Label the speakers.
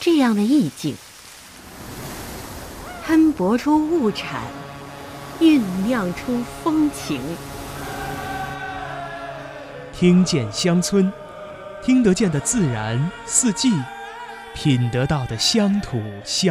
Speaker 1: 这样的意境，摊薄出物产，酝酿出风情。
Speaker 2: 听见乡村，听得见的自然四季，品得到的乡土乡